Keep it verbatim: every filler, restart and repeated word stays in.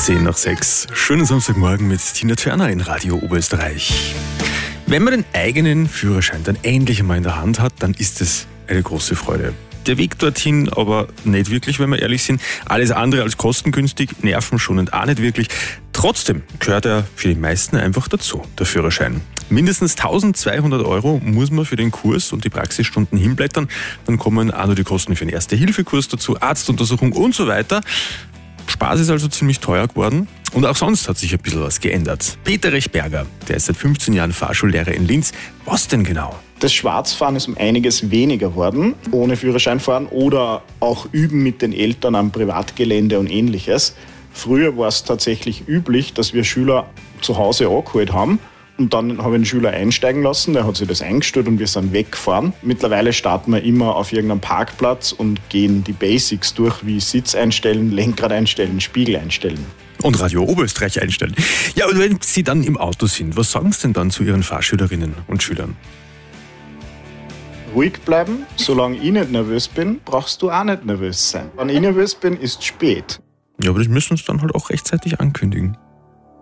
Zehn nach sechs. Schönen Samstagmorgen mit Tina Turner in Radio Oberösterreich. Wenn man den eigenen Führerschein dann endlich einmal in der Hand hat, dann ist es eine große Freude. Der Weg dorthin aber nicht wirklich, wenn wir ehrlich sind. Alles andere als kostengünstig, nervenschonend auch nicht wirklich. Trotzdem gehört er für die meisten einfach dazu, der Führerschein. Mindestens eintausendzweihundert Euro muss man für den Kurs und die Praxisstunden hinblättern. Dann kommen auch noch die Kosten für den Erste-Hilfe-Kurs dazu, Arztuntersuchung und so weiter. Spaß ist also ziemlich teuer geworden und auch sonst hat sich ein bisschen was geändert. Peter Rechberger, der ist seit fünfzehn Jahren Fahrschullehrer in Linz. Was denn genau? Das Schwarzfahren ist um einiges weniger geworden, ohne Führerschein fahren oder auch üben mit den Eltern am Privatgelände und ähnliches. Früher war es tatsächlich üblich, dass wir Schüler zu Hause angeholt haben. Und dann habe ich den Schüler einsteigen lassen, der hat sich das eingestellt und wir sind weggefahren. Mittlerweile starten wir immer auf irgendeinem Parkplatz und gehen die Basics durch, wie Sitz einstellen, Lenkrad einstellen, Spiegel einstellen. Und Radio Oberösterreich einstellen. Ja, und wenn Sie dann im Auto sind, was sagen Sie denn dann zu Ihren Fahrschülerinnen und Schülern? Ruhig bleiben, solange ich nicht nervös bin, brauchst du auch nicht nervös sein. Wenn ich nervös bin, ist es spät. Ja, aber das müssen Sie dann halt auch rechtzeitig ankündigen.